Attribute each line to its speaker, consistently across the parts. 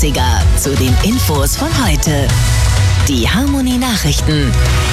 Speaker 1: 80er zu den Infos von heute. Die Harmony Nachrichten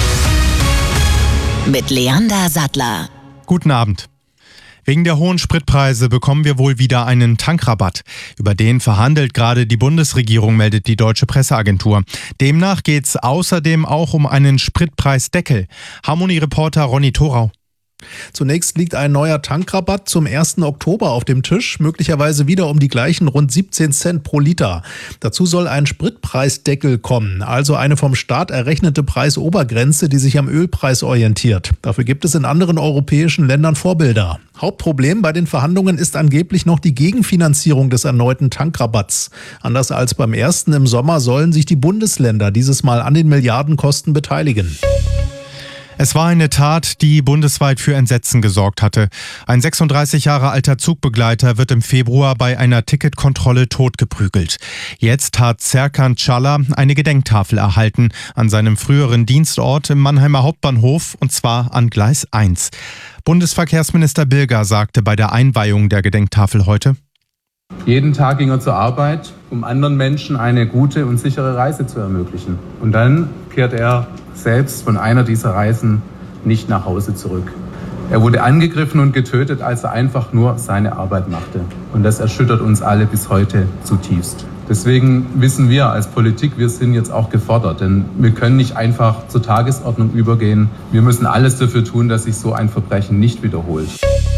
Speaker 1: mit Leander Sattler.
Speaker 2: Guten Abend. Wegen der hohen Spritpreise bekommen wir wohl wieder einen Tankrabatt. Über den verhandelt gerade die Bundesregierung, meldet die Deutsche Presseagentur. Demnach geht es außerdem auch um einen Spritpreisdeckel. Harmony-Reporter Ronny Thorau.
Speaker 3: Zunächst liegt ein neuer Tankrabatt zum 1. Oktober auf dem Tisch, möglicherweise wieder um die gleichen rund 17 Cent pro Liter. Dazu soll ein Spritpreisdeckel kommen, also eine vom Staat errechnete Preisobergrenze, die sich am Ölpreis orientiert. Dafür gibt es in anderen europäischen Ländern Vorbilder. Hauptproblem bei den Verhandlungen ist angeblich noch die Gegenfinanzierung des erneuten Tankrabatts. Anders als beim ersten im Sommer sollen sich die Bundesländer dieses Mal an den Milliardenkosten beteiligen.
Speaker 2: Es war eine Tat, die bundesweit für Entsetzen gesorgt hatte. Ein 36 Jahre alter Zugbegleiter wird im Februar bei einer Ticketkontrolle totgeprügelt. Jetzt hat Serkan Çağlar eine Gedenktafel erhalten an seinem früheren Dienstort im Mannheimer Hauptbahnhof, und zwar an Gleis 1. Bundesverkehrsminister Bilger sagte bei der Einweihung der Gedenktafel heute:
Speaker 4: Jeden Tag ging er zur Arbeit, um anderen Menschen eine gute und sichere Reise zu ermöglichen. Und dann kehrt er selbst von einer dieser Reisen nicht nach Hause zurück. Er wurde angegriffen und getötet, als er einfach nur seine Arbeit machte. Und das erschüttert uns alle bis heute zutiefst. Deswegen wissen wir als Politik, wir sind jetzt auch gefordert, denn wir können nicht einfach zur Tagesordnung übergehen. Wir müssen alles dafür tun, dass sich so ein Verbrechen nicht wiederholt.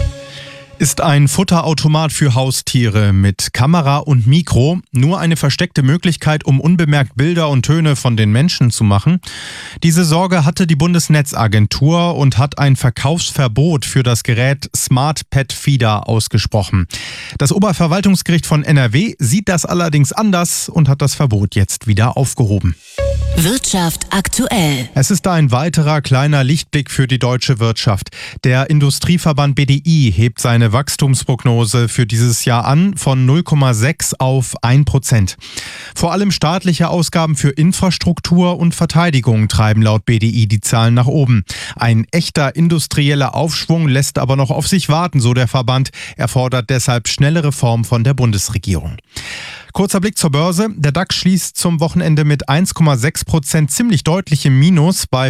Speaker 2: Ist ein Futterautomat für Haustiere mit Kamera und Mikro nur eine versteckte Möglichkeit, um unbemerkt Bilder und Töne von den Menschen zu machen? Diese Sorge hatte die Bundesnetzagentur und hat ein Verkaufsverbot für das Gerät Smart Pet Feeder ausgesprochen. Das Oberverwaltungsgericht von NRW sieht das allerdings anders und hat das Verbot jetzt wieder aufgehoben.
Speaker 1: Wirtschaft aktuell.
Speaker 2: Es ist ein weiterer kleiner Lichtblick für die deutsche Wirtschaft. Der Industrieverband BDI hebt seine Wachstumsprognose für dieses Jahr an von 0,6 auf 1%. Vor allem staatliche Ausgaben für Infrastruktur und Verteidigung treiben laut BDI die Zahlen nach oben. Ein echter industrieller Aufschwung lässt aber noch auf sich warten, so der Verband. Er fordert deshalb schnelle Reformen von der Bundesregierung. Kurzer Blick zur Börse. Der DAX schließt zum Wochenende mit 1,6% ziemlich deutlich im Minus bei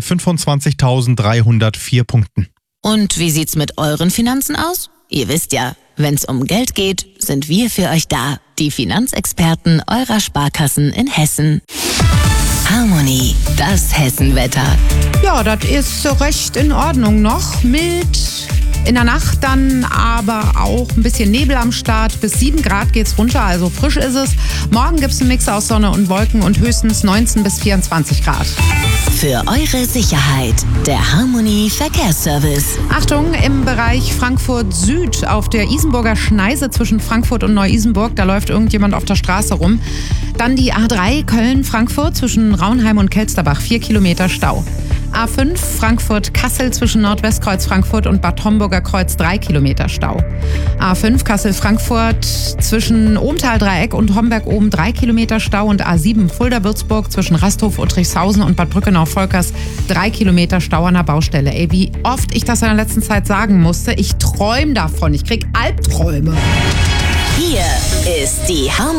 Speaker 2: 25.304 Punkten.
Speaker 1: Und wie sieht's mit euren Finanzen aus? Ihr wisst ja, wenn's um Geld geht, sind wir für euch da. Die Finanzexperten eurer Sparkassen in Hessen. Harmony, das Hessenwetter.
Speaker 5: Ja, das ist recht in Ordnung noch. Mild. In der Nacht dann aber auch ein bisschen Nebel am Start. Bis 7 Grad geht's runter, also frisch ist es. Morgen gibt's einen Mix aus Sonne und Wolken und höchstens 19 bis 24 Grad.
Speaker 1: Für eure Sicherheit, der Harmony Verkehrsservice.
Speaker 5: Achtung, im Bereich Frankfurt Süd auf der Isenburger Schneise zwischen Frankfurt und Neu-Isenburg, da läuft irgendjemand auf der Straße rum. Dann die A3 Köln-Frankfurt zwischen Raunheim und Kelsterbach, 4 Kilometer Stau. A5 Frankfurt-Kassel zwischen Nordwestkreuz Frankfurt und Bad Homburger Kreuz, 3 Kilometer Stau. A5 Kassel-Frankfurt zwischen Ohmtal-Dreieck und Homberg-Oben, 3 Kilometer Stau. Und A7 Fulda-Würzburg zwischen Rasthof-Uttrichshausen und Bad Brückenau-Volkers, 3 Kilometer Stau an der Baustelle. Ey, wie oft ich das in der letzten Zeit sagen musste, ich träume davon, ich krieg Albträume.
Speaker 1: Hier ist die Harmony